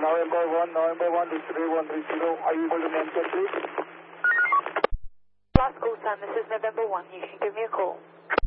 November 1, display 130. Are you able to name check, please? Last call, son. This is November 1. You can give me a call.